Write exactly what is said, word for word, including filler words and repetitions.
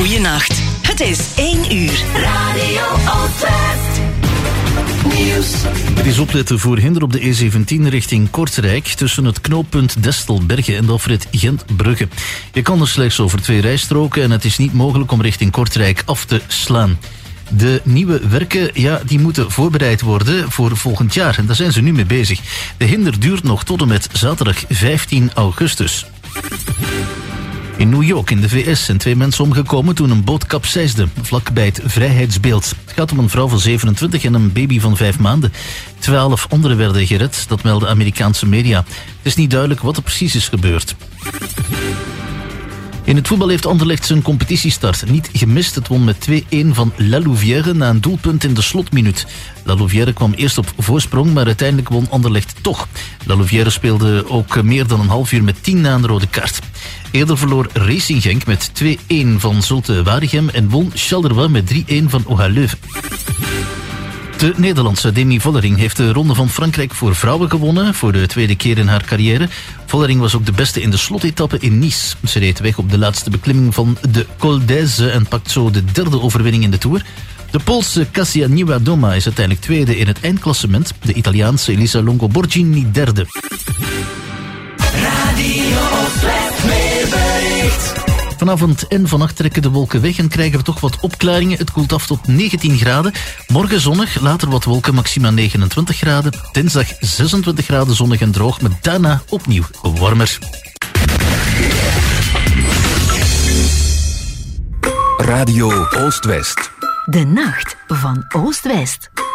Goeienacht. Het is één uur. Radio Oostwest. Nieuws. Het is opletten voor hinder op de E zeventien richting Kortrijk tussen het knooppunt Destelbergen en de afrit Gent-Brugge. Je kan er slechts over twee rijstroken en het is niet mogelijk om richting Kortrijk af te slaan. De nieuwe werken, ja, die moeten voorbereid worden voor volgend jaar en daar zijn ze nu mee bezig. De hinder duurt nog tot en met zaterdag vijftien augustus. In New York in de V S zijn twee mensen omgekomen toen een boot kapseisde, vlak bij het Vrijheidsbeeld. Het gaat om een vrouw van zevenentwintig en een baby van vijf maanden. Twaalf anderen werden gered, dat melden Amerikaanse media. Het is niet duidelijk wat er precies is gebeurd. In het voetbal heeft Anderlecht zijn competitiestart niet gemist. Het won met twee-een van La Louvière na een doelpunt in de slotminuut. La Louvière kwam eerst op voorsprong, maar uiteindelijk won Anderlecht toch. La Louvière speelde ook meer dan een half uur met tien na een rode kaart. Eerder verloor Racing Genk met twee-een van Zulte Waregem en won Charleroi met drie-een van O H Leuven. De Nederlandse Demi Vollering heeft de Ronde van Frankrijk voor vrouwen gewonnen, voor de tweede keer in haar carrière. Vollering was ook de beste in de slotetappe in Nice. Ze reed weg op de laatste beklimming van de Col d'Aise en pakt zo de derde overwinning in de Tour. De Poolse Kasia Niewiadoma is uiteindelijk tweede in het eindklassement. De Italiaanse Elisa Longo Borgini derde. Radio Oostwest weerbericht. Vanavond en vannacht trekken de wolken weg en krijgen we toch wat opklaringen. Het koelt af tot negentien graden. Morgen zonnig, later wat wolken, maxima negenentwintig graden. Dinsdag zesentwintig graden zonnig en droog, maar daarna opnieuw warmer. Radio Oostwest. De nacht van Oost-West.